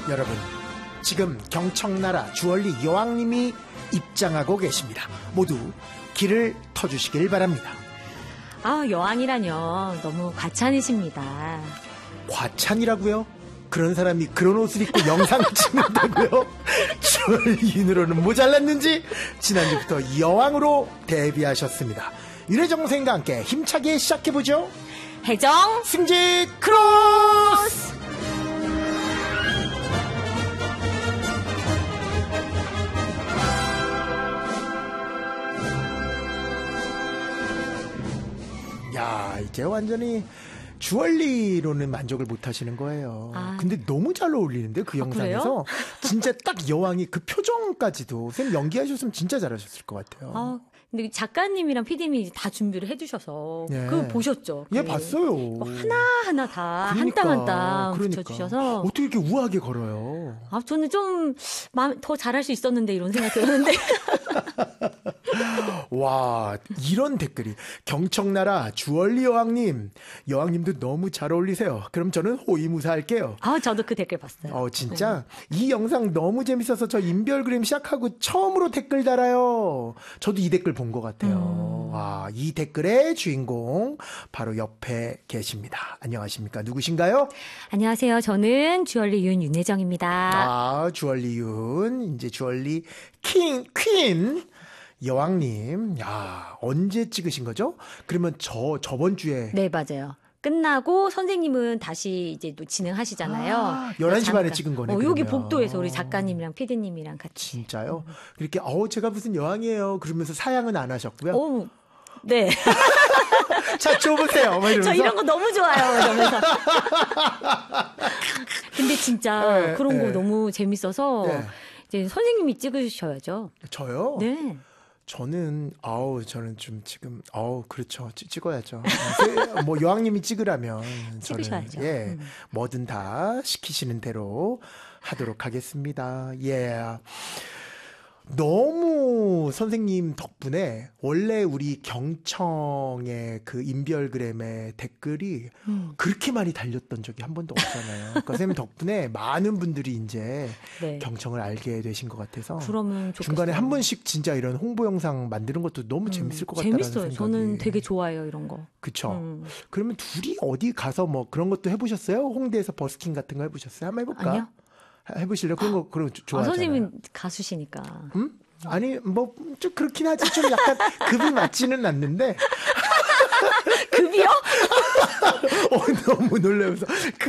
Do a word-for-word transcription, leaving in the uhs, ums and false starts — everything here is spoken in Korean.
여러분, 지금 경청나라 주얼리 여왕님이 입장하고 계십니다. 모두 길을 터주시길 바랍니다. 아, 여왕이라뇨. 너무 과찬이십니다. 과찬이라고요? 그런 사람이 그런 옷을 입고 영상을 찍는다고요? 주얼리인으로는 모자랐는지 지난주부터 여왕으로 데뷔하셨습니다. 윤혜정 선생님과 함께 힘차게 시작해보죠. 해정 승진 크로스! 야, 이제 완전히 주얼리로는 만족을 못 하시는 거예요. 아. 근데 너무 잘 어울리는데 그 영상에서. 아, 진짜 딱 여왕이 그 표정까지도 선생님 연기하셨으면 진짜 잘하셨을 것 같아요. 아, 근데 작가님이랑 피디님이 다 준비를 해주셔서 예. 그거 보셨죠? 예, 봤어요. 하나하나 다 한 땀 한 땀 그러니까. 붙여주셔서 어떻게 이렇게 우아하게 걸어요? 아, 저는 좀 더 잘할 수 있었는데 이런 생각 들었는데 와, 이런 댓글이. 경청나라 주얼리 여왕님, 여왕님도 너무 잘 어울리세요. 그럼 저는 호위무사할게요. 아, 저도 그 댓글 봤어요. 어, 진짜? 네. 이 영상 너무 재밌어서 저 인별그램 시작하고 처음으로 댓글 달아요. 저도 이 댓글 본 것 같아요. 음. 와, 이 댓글의 주인공 바로 옆에 계십니다. 안녕하십니까? 누구신가요? 안녕하세요. 저는 주얼리 윤 윤혜정입니다. 아, 주얼리 윤, 이제 주얼리 킹, 퀸. 여왕님, 야, 언제 찍으신 거죠? 그러면 저, 저번 주에. 네, 맞아요. 끝나고 선생님은 다시 이제 또 진행하시잖아요. 아, 열한 시 반에 찍은 거네. 어, 여기 복도에서 우리 작가님이랑 피디님이랑 같이. 진짜요? 음. 그렇게, 어우, 제가 무슨 여왕이에요. 그러면서 사양은 안 하셨고요. 오, 네. 자, 줘보세요. 저 이런 거 너무 좋아요. 이러면서. 근데 진짜 네, 그런 거 네. 너무 재밌어서 네. 이제 선생님이 찍으셔야죠. 저요? 네. 저는 아우 저는 좀 지금 아우 그렇죠 찍, 찍어야죠. 뭐 여왕님이 찍으라면 저는 찍으셔야죠. 예 음. 뭐든 다 시키시는 대로 하도록 하겠습니다. 예. 너무 선생님 덕분에 원래 우리 경청의 그 인별그램의 댓글이 음. 그렇게 많이 달렸던 적이 한 번도 없잖아요. 그러니까 선생님 덕분에 많은 분들이 이제 네. 경청을 알게 되신 것 같아서 그러면 좋겠어요. 중간에 한 번씩 진짜 이런 홍보 영상 만드는 것도 너무 음. 재밌을 것 같다는 재밌어요. 생각이. 저는 되게 좋아해요 이런 거. 그렇죠. 음. 그러면 둘이 어디 가서 뭐 그런 것도 해보셨어요? 홍대에서 버스킹 같은 거 해보셨어요? 한번 해볼까? 아니요. 해보실래요? 그런 거, 그런 거 좋아하잖아요. 아, 선생님은 가수시니까. 음? 아니, 뭐, 좀 그렇긴 하지. 좀 약간 급이 맞지는 않는데. 급이요? 어, 너무 놀라면서.